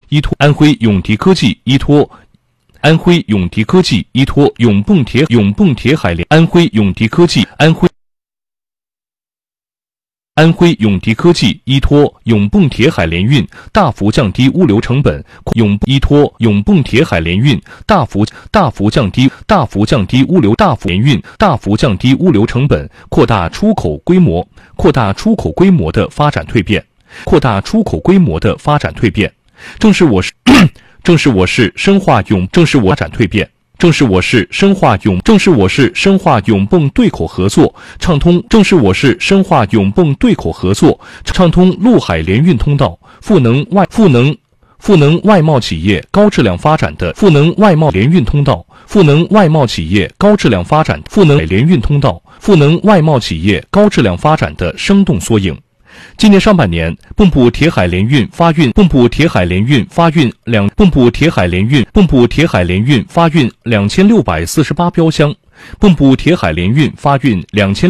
依托安徽永迪科技依托安徽永迪科技依托永泵铁海联安徽永迪科技永迪科技依托永泵铁海联运，大幅降低物流成本。依托永泵铁海联运，大幅降低物流成本，扩大出口规模的发展蜕变。正是我是深化永泵对口合作，畅通陆海联运通道，赋能外贸企业高质量发展的外贸联运通道，赋能外贸企业高质量发展的生动缩影。今年上半年，蚌埠铁海联运发运2648标箱，蚌埠铁海联运发运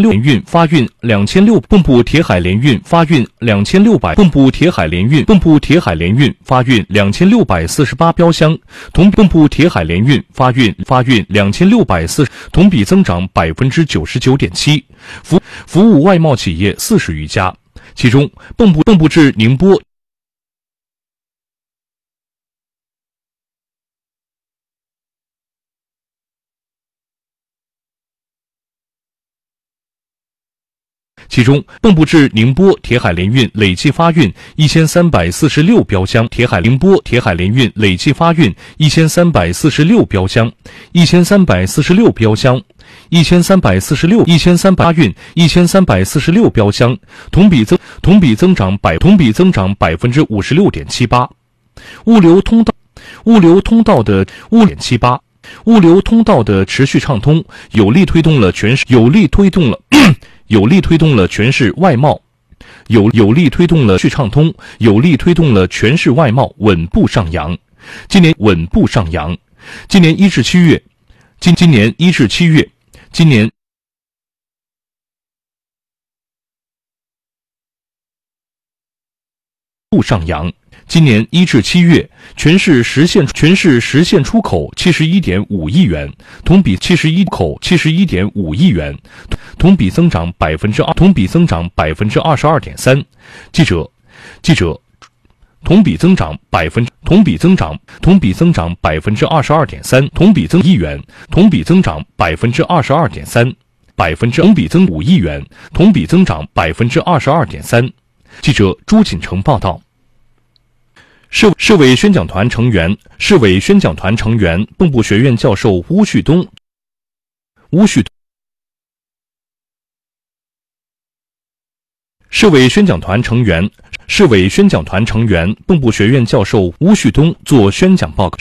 2648标箱，同比增长 99.7%， 服务外贸企业40余家。其中，蚌埠至宁波铁海联运累计发运1346标箱，铁海联运累计发运1346标箱，1346标箱，同比增长 56.78%。物流通道的持续畅通，有力推动了全市外贸稳步上扬。今年1至7月，今年1至7月全市实现出口 71.5亿元，同比71.5亿元，同比增长 22.3%。记者同比增长 22.3%， 同比增长 5亿元，同比增长 22.3%。记者朱锦成报道。市委宣讲团成员、蚌埠学院教授邬旭东蚌埠学院教授邬旭东做宣讲报告。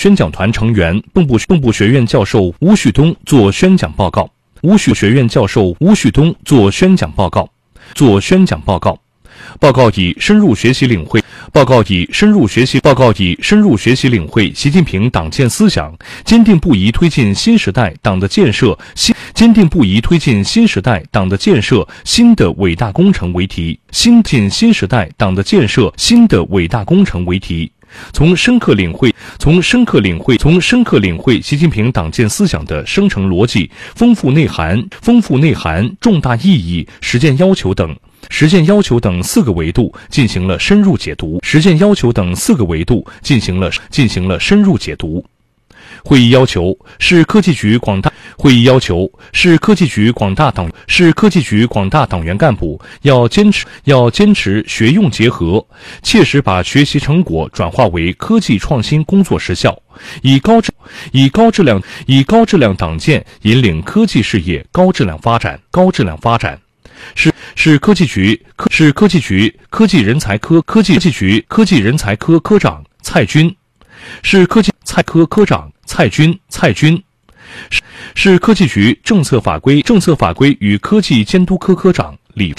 报告以深入学习领会习近平党建思想，坚定不移推进新时代党的建设新的伟大工程为题，从深刻领会习近平党建思想的生成逻辑、丰富内涵、重大意义、实践要求等4个维度进行了深入解读。会议要求市科技局广大党员干部要坚持学用结合，切实把学习成果转化为科技创新工作实效，以高质量党建引领科技事业高质量发展。市科技局科技人才科科长蔡军，市科技科长蔡军，市科技局政策法规与科技监督科科长李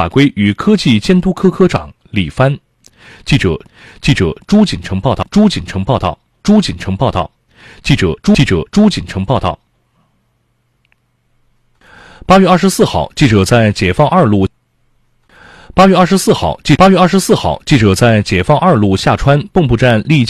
帆。记者朱锦成报道。8月24号，记者在解放二路下川蚌埠站立